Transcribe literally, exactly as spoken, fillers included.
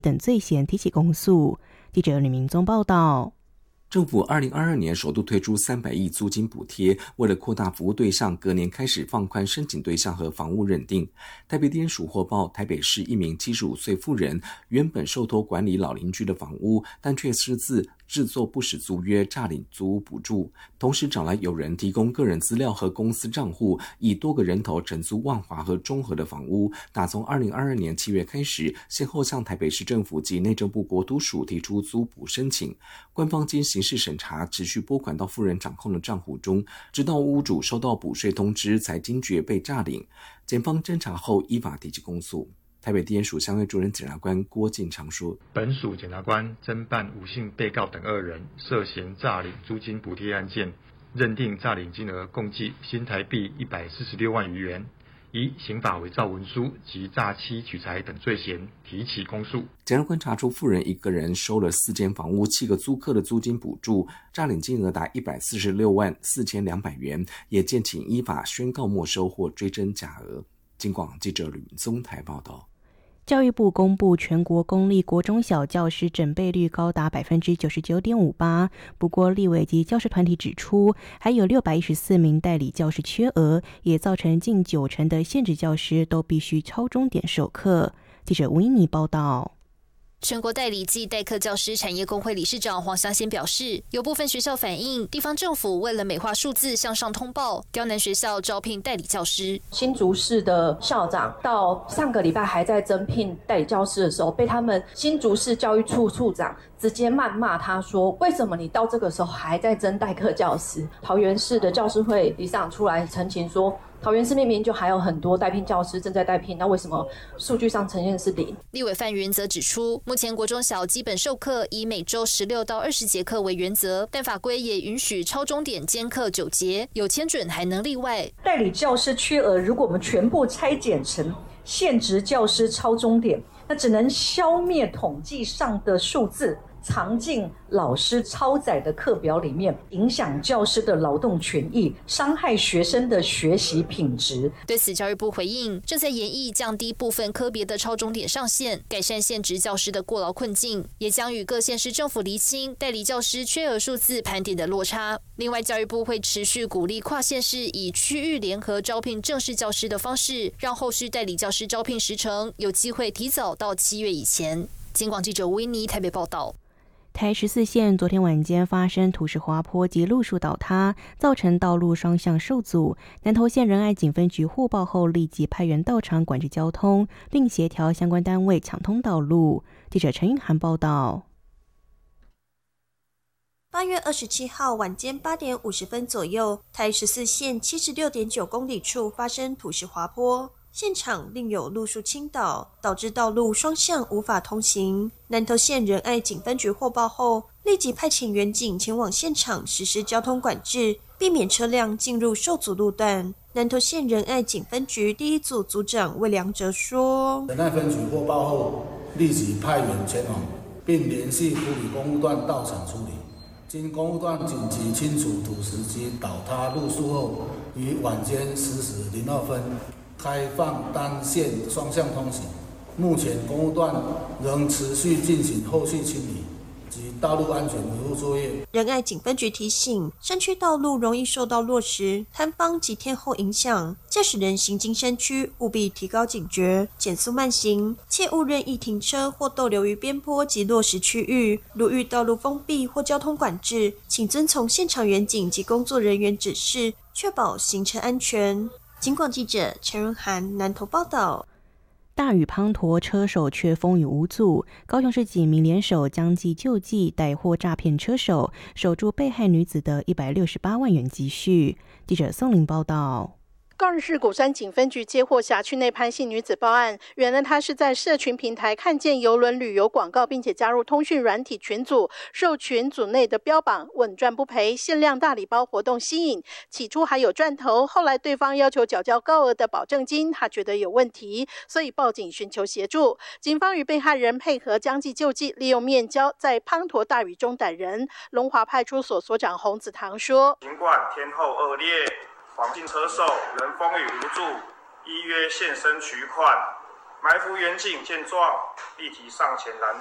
等罪嫌提起公诉。记者吕明宗报道。 政府二零二二年首度推出三百亿租金补贴，为了扩大服务对象，隔年开始放宽申请对象和房屋认定。台北地检署获报，台北市一名七十五岁妇人原本受托管理老邻居的房屋，但却私自制作不实租约，诈领租屋补助，同时找来有人提供个人资料和公司账户，以多个人头承租万华和中和的房屋。打从二零二二年七月开始，先后向台北市政府及内政部国土署提出租补申请，官方经刑事审查，持续拨款到妇人掌控的账户中，直到屋主收到补税通知才惊觉被诈领。检方侦查后依法提起公诉。台北地检署相对主任检察官郭进昌说， 本署检察官侦办吴姓被告等二人涉嫌诈领租金补贴案件，认定诈领金额共计新台币一百四十六万余元，以刑法伪造文书及诈欺取财等罪嫌提起公诉。 检察官查出妇人一个人收了四间房屋七个租客的租金补助，诈领金额达一百四十六万四千两百元，也建请依法宣告没收或追征假额。警广记者吕明宗台报道。 教育部公布全国公立国中小教师整备率高达 百分之九十九点五八， 不过立委及教师团体指出，还有六百一十四名代理教师缺额，也造成近九成的现职教师都必须超钟点授课。记者吴英妮报道。 全国代理暨代课教师产业工会理事长黄祥贤表示，有部分学校反映，地方政府为了美化数字向上通报，刁难学校招聘代理教师。 新竹市的校长到上个礼拜还在征聘代理教师的时候，被他们新竹市教育处处长直接谩骂他说，为什么你到这个时候还在征代课教师？桃园市的教师会理事长出来澄清说，桃园市明明就还有很多代聘教师正在代聘，那为什么数据上呈现是零？ 立委范云则指出，目前国中小基本授课以每周十六到二十节课为原则，但法规也允许超钟点兼课九节，有签准还能例外。 代理教师缺额，如果我们全部拆减成现职教师超钟点，那只能消灭统计上的数字，藏进老师超载的课表里面，影响教师的劳动权益，伤害学生的学习品质。 对此，教育部回应，正在研议降低部分科别的超钟点上限，改善现职教师的过劳困境，也将与各县市政府厘清代理教师缺额数字盘点的落差。另外，教育部会持续鼓励跨县市以区域联合招聘正式教师的方式，让后续代理教师招聘时程有机会提早到七月以前。警广记者吴英妮台北报道。 台十四线昨天晚间发生土石滑坡及路树倒塌，造成道路双向受阻。南投县仁爱警分局获报后，立即派员到场管制交通，并协调相关单位抢通道路。记者陈韵涵报道。 八月二十七号晚间八点五十分左右，台十四线七十六点九公里处发生土石滑坡。现场另有路树倾倒，导致道路双向无法通行。南投县仁爱警分局获报后，立即派遣员警前往现场实施交通管制，避免车辆进入受阻路段。南投县仁爱警分局第一组组长魏良哲说： 仁爱分局获报后，立即派员前往，并联系埔里公路段到场处理。经公路段紧急清除土石及倒塌路树后，于晚间十时零二分。开放单线双向通行，目前公路段仍持续进行后续清理及道路安全维护作业。 仁爱警分局提醒，山区道路容易受到落石、坍方及天候影响，驾驶人行经山区务必提高警觉，减速慢行，切勿任意停车或逗留于边坡及落石区域。如遇道路封闭或交通管制，请遵从现场员警及工作人员指示，确保行车安全。警广记者陈荣涵南投报道。 大雨滂沱，车手却风雨无阻。高雄市警民联手将计就计，逮获诈骗车手，守住被害女子的一百六十八万元积蓄。记者宋玲报道。 高雄市鼓山警分局接获辖区内潘姓女子报案，原来她是在社群平台看见邮轮旅游广告，并且加入通讯软体群组，受群组内的标榜稳赚不赔、限量大礼包活动吸引，起初还有赚头，后来对方要求缴交高额的保证金，她觉得有问题，所以报警寻求协助。警方与被害人配合将计就计，利用面交在滂沱大雨中逮人。龙华派出所所长洪子堂说： 尽管天候恶劣，黄姓车手仍风雨无阻，依约现身取款， 埋伏员警见状，立即上前拦